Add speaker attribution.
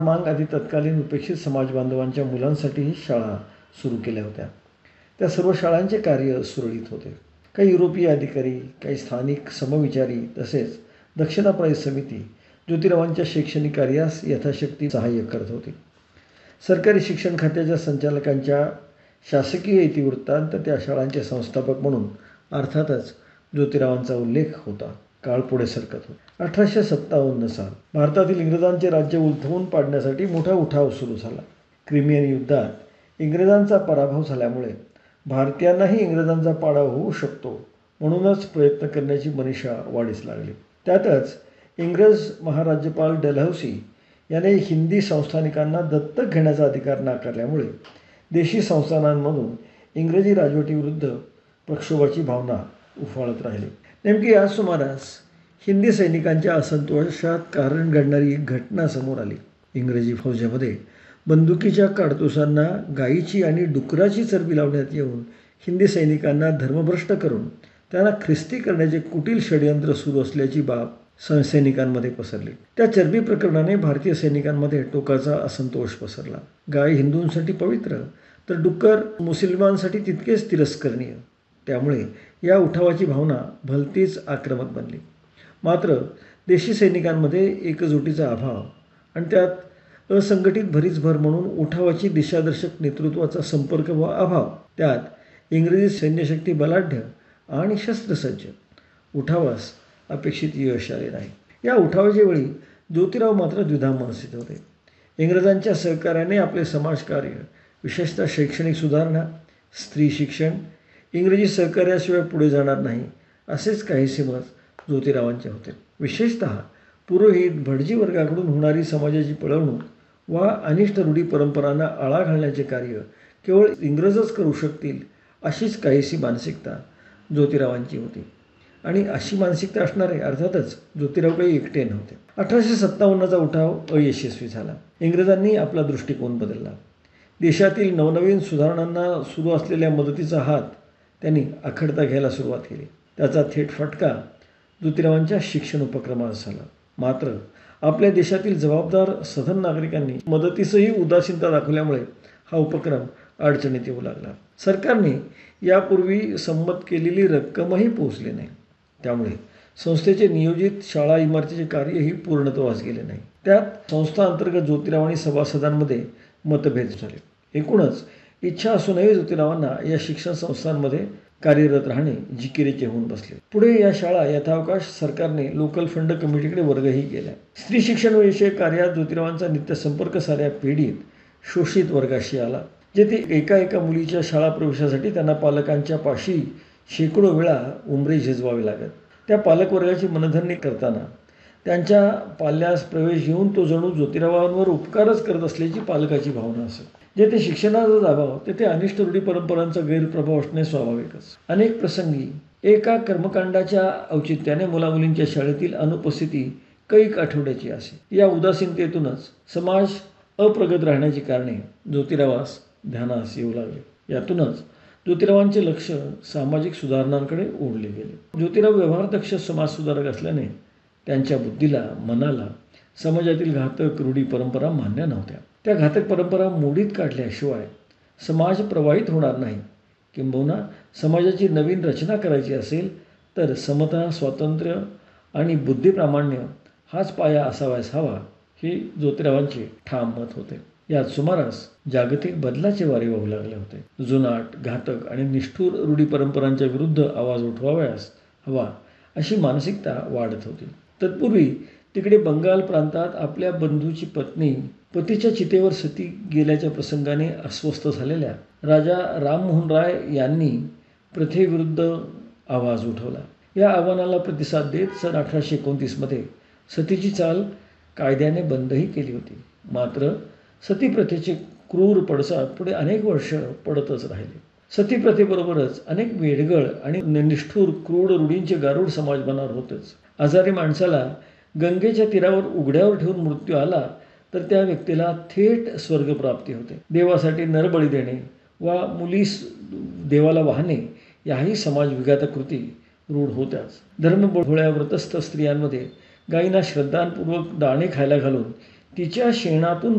Speaker 1: मांग आधी तत्कालीन उपेक्षित समाज बांधवांच्या मुलांसाठीही शाळा सुरू केल्या होत्या. त्या सर्व शाळांचे कार्य सुरळीत होते. काही युरोपीय अधिकारी, काही स्थानिक समविचारी तसेच दक्षिणाप्राय समिती ज्योतिरावांच्या शैक्षणिक कार्यास यथाशक्ती सहाय्य करत होती. सरकारी शिक्षण खात्याच्या संचालकांच्या शासकीय इतिवृत्तांत त्या शाळांचे संस्थापक म्हणून अर्थातच ज्योतिरावांचा उल्लेख होता. काळ पुढे सरकत होता. 1857 साल भारतातील इंग्रजांचे राज्य उलथवून पाडण्यासाठी मोठा उठाव सुरू झाला. क्रिमियन युद्धात इंग्रजांचा पराभव झाल्यामुळे भारतीयांनाही इंग्रजांचा पाडाव होऊ शकतो म्हणूनच प्रयत्न करण्याची मनीषा वाढीस लागली. त्यातच इंग्रज महाराज्यपाल डलहौसी याने हिंदी संस्थानिकांना दत्तक घेण्याचा अधिकार नाकारल्यामुळे देशी संस्थानांमधून इंग्रजी राजवटीविरुद्ध प्रक्षोभाची भावना उफाळत राहिली. नेमकी या सुमारास हिंदी सैनिकांच्या असंतोषात कारण घडणारी एक घटना समोर आली. इंग्रजी फौजेमध्ये बंदुकीच्या काडतुसांना गायीची आणि डुकराची चरबी लावण्यात येऊन हिंदी सैनिकांना धर्मभ्रष्ट करून त्यांना ख्रिस्ती करण्याचे कुटील षडयंत्र सुरू असल्याची बाब सैनिकांमध्ये पसरली. त्या चरबी प्रकरणाने भारतीय सैनिकांमध्ये टोकाचा असंतोष पसरला. गाय हिंदूंसाठी पवित्र तर डुक्कर मुस्लिमांसाठी तितकेच तिरस्करणीय. त्यामुळे या उठावाची भावना भलतीच आक्रमक बनली. मात्र देशी सैनिकांमध्ये एकजुटीचा अभाव आणि त्यात असंघटित भरीसभर म्हणून उठावाची दिशादर्शक नेतृत्वाचा संपर्क व अभाव, त्यात इंग्रजी सैन्यशक्ती बलाढ्य आणि शस्त्रसज्ज, उठावास अपेक्षित यश आले नाही. या उठावाच्या वेळी ज्योतिराव मात्र द्विधा मनस्थित होते. इंग्रजांच्या सहकार्याने आपले समाजकार्य, विशेषतः शैक्षणिक सुधारणा, स्त्री शिक्षण इंग्रजी सहकार्याशिवाय पुढे जाणार नाही असेच काहीसे मत ज्योतिरावांचे होते. विशेषतः पुरोहित भटजी वर्गाकडून होणारी समाजाची पळवणूक वा अनिष्ट रूढी परंपरांना आळा घालण्याचे कार्य केवळ इंग्रजच करू शकतील अशीच काहीशी मानसिकता ज्योतिरावांची होती. आणि अशी मानसिकता असणारे अर्थातच ज्योतिराव काही एकटे नव्हते. 1857चा उठाव अयशस्वी झाला. इंग्रजांनी आपला दृष्टिकोन बदलला. देशातील नवनवीन सुधारणांना सुरू असलेल्या मदतीचा हात त्यांनी आखडता घ्यायला सुरुवात केली. त्याचा थेट फटका ज्योतिरावांच्या शिक्षण उपक्रमास झाला. मात्र आपल्या देशातील जबाबदार सधन नागरिकांनी मदतीसही उदासीनता दाखवल्यामुळे हा उपक्रम अडचणीत येऊ लागला. सरकारने यापूर्वी संमत केलेली रक्कमही पोहोचली नाही. त्यामुळे संस्थेचे नियोजित शाळा इमारतीचे कार्यही पूर्णत्वास गेले नाही. त्यात संस्था अंतर्गत ज्योतिराव आणि सभासदांमध्ये मतभेद झाले. एकूणच इच्छा असूनही ज्योतिरावांना या शिक्षण संस्थांमध्ये कार्यरत राहणे जिकिरीचे होऊन बसले. पुढे या शाळा यथावकाश सरकारने लोकल फंड कमिटीकडे वर्गही केल्या. स्त्री शिक्षण विषयक कार्यात ज्योतिरावांचा नित्य संपर्क साऱ्या पिढीत शोषित वर्गाशी आला. जेथे एका मुलीच्या शाळा प्रवेशासाठी त्यांना पालकांच्या पाशी शेकडो वेळा उंबरे झिजवावे लागत. त्या पालकवर्गाची मनधरणी करताना त्यांच्या पाल्यास प्रवेश घेऊन तो जणू ज्योतिरावांवर उपकारच करत असल्याची पालकाची भावना असत. जेथे शिक्षणाचा अभाव तेथे अनिष्ट रूढी परंपरांचा गैरप्रभाव असणे स्वाभाविकच. अनेक प्रसंगी एका कर्मकांडाच्या औचित्याने मुलामुलींच्या शाळेतील अनुपस्थिती कैक आठवड्याची असे. या उदासीनतेतूनच समाज अप्रगत राहण्याची कारणे ज्योतिरावास ध्यानास येऊ लागले. यातूनच ज्योतिरावांचे लक्ष सामाजिक सुधारणांकडे ओढले गेले. ज्योतिराव व्यवहारदक्ष समाजसुधारक असल्याने त्यांच्या बुद्धीला, मनाला समाजातील घातक रूढी परंपरा मान्य नव्हत्या. त्या घातक परंपरा मोडीत काढल्याशिवाय समाज प्रवाहित होणार नाही. किंबहुना समाजाची नवीन रचना करायची असेल तर समता, स्वातंत्र्य आणि बुद्धिप्रामाण्य हाच पाया असावयास हवा हे ज्योतिरावांचे ठाम मत होते. याच सुमारास जागतिक बदलाचे वारे वाहू लागले होते. जुनाट, घातक आणि निष्ठुर रूढी परंपरांच्या विरुद्ध आवाज उठवावयास हवा अशी मानसिकता वाढत होती. तत्पूर्वी तिकडे बंगाल प्रांतात आपल्या बंधूची पत्नी पतीच्या चितेवर सती गेल्याच्या प्रसंगाने अस्वस्थ झालेल्या राजा राममोहन राय यांनी प्रथेविरुद्ध आवाज उठवला. या आव्हानाला प्रतिसाद देत सन 1829 सतीची चाल कायद्याने बंदही केली होती. मात्र सती प्रथेचे क्रूर पडसाद पुढे अनेक वर्ष पडतच राहिले. सती प्रथेबरोबरच अनेक वेडगळ आणि निष्ठुर क्रूर रूढींचे गारूड समाजमनावर होतेच. आजारी माणसाला गंगेच्या तीरावर उघड्यावर ठेवून मृत्यू आला तर त्या व्यक्तीला थेट स्वर्गप्राप्ती होते. देवासाठी नरबळी देणे वा मुलीस देवाला वाहणे याही समाजविघातक कृती रूढ होत्याच. धर्मभोळ्या व्रतस्थ स्त्रियांमध्ये गायींना श्रद्धापूर्वक दाणे खायला घालून तिच्या शेणातून